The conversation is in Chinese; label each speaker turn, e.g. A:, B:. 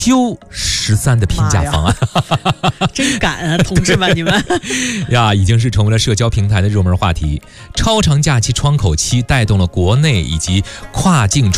A: 丢13的评价方案，
B: 真敢啊，同志们你们
A: 呀，已经是成为了社交平台的热门话题。超长假期窗口期带动了国内以及跨境